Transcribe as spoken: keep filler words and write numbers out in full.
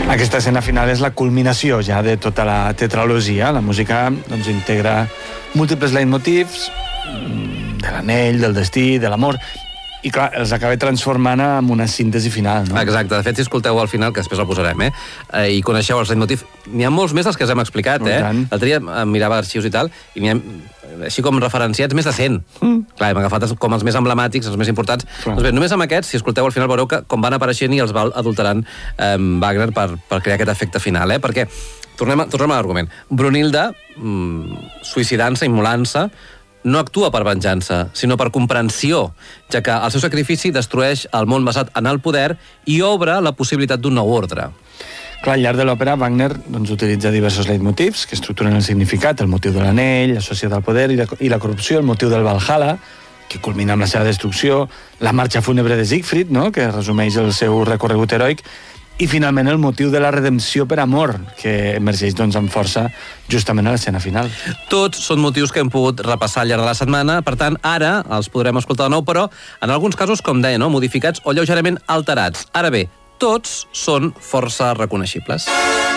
Aquesta escena final és la culminació ja de tota la tetralogia. La música doncs, integra múltiples leitmotivs de l'anell, del destí, de l'amor, i clar, els acaba transformant en una síntesi final, no? Exacte, de fet, si escolteu al final, que després el posarem, eh? eh I coneixeu els leitmotiv, n'hi ha molts més dels que us hem explicat, eh? L'altre dia mirava arxius i tal, i n'hi ha, així com referenciats, més de cent. Mm. Clar, hem agafat com els més emblemàtics, els més importants. Clar. Doncs bé, només amb aquests, si escolteu al final, veureu que com van apareixent i els va adulterant eh, Wagner per, per crear aquest efecte final, eh? Perquè, tornem a, tornem a l'argument, Brunilda, mm, suïcidant-se, immolant-se, no actua per venjança, sinó per comprensió, ja que el seu sacrifici destrueix el món basat en el poder i obre la possibilitat d'un nou ordre. Clar, al llarg de l'òpera, Wagner doncs, utilitza diversos leitmotivs que estructuren el significat, el motiu de l'anell, associat al poder i la, i la corrupció, el motiu del Valhalla, que culmina amb la seva destrucció, la marxa fúnebre de Siegfried, no?, que resumeix el seu recorregut heroic, i finalment el motiu de la redempció per amor, que emergeix doncs, amb força justament a l'escena final. Tots són motius que hem pogut repassar al llarg de la setmana, per tant, ara els podrem escoltar de nou, però en alguns casos, com deia, no? modificats o lleugerament alterats. Ara bé, tots són força reconeixibles.